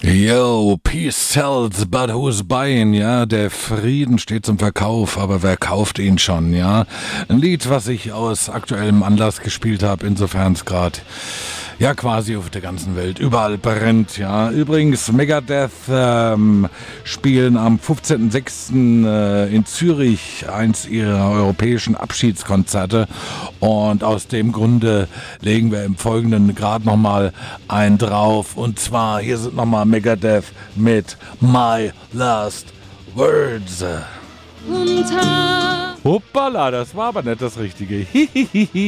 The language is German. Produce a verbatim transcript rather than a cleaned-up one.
Yo, peace sells, but who's buying, ja, der Frieden steht zum Verkauf, aber wer kauft ihn schon, ja. Ein Lied, was ich aus aktuellem Anlass gespielt habe, insofern es gerade, ja, quasi auf der ganzen Welt überall brennt, ja. Übrigens, Megadeth ähm, spielen am fünfzehnten sechsten Äh, in Zürich eins ihrer europäischen Abschiedskonzerte und aus dem Grunde legen wir im Folgenden gerade nochmal einen drauf und zwar, hier sind nochmal Megadeth mit My Last Words. Hoppala, das war aber nicht das Richtige. Hihihihi.